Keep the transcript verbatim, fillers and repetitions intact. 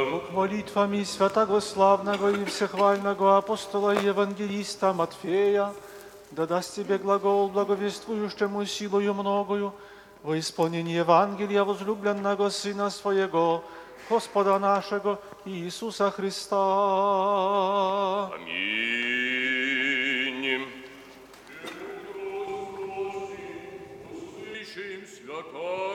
Бог молитвами святого славного и всехвального апостола и евангелиста Матфея, да даст тебе глагол, благовествующему силою многою, во исполнение Евангелия возлюбленного Сына Своего, Господа нашего Иисуса Христа. Аминь. Услышим святого